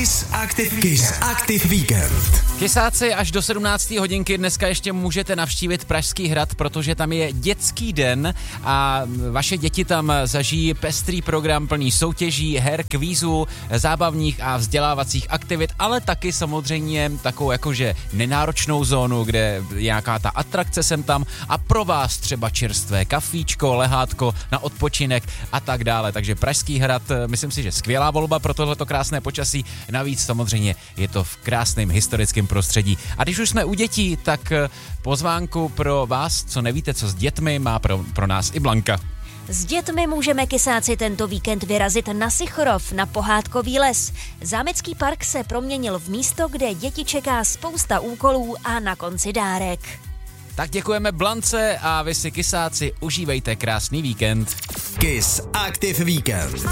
Kiss Active Weekend. Kysáci, až do 17. hodinky dneska ještě můžete navštívit Pražský hrad, protože tam je dětský den a vaše děti tam zažijí pestrý program plný soutěží, her, kvízů, zábavních a vzdělávacích aktivit, ale taky samozřejmě takovou jakože nenáročnou zónu, kde je nějaká ta atrakce sem tam a pro vás třeba čerstvé kafíčko, lehátko na odpočinek a tak dále. Takže Pražský hrad, myslím si, že skvělá volba pro tohleto krásné počasí. Navíc samozřejmě je to v krásném historickém prostředí. A když už jsme u dětí, tak pozvánku pro vás, co nevíte, co s dětmi, má pro nás i Blanka. S dětmi můžeme kysáci tento víkend vyrazit na Sychrov, na pohádkový les. Zámecký park se proměnil v místo, kde děti čeká spousta úkolů a na konci dárek. Tak děkujeme Blance a vy si kysáci užívejte krásný víkend. Kiss Active Weekend.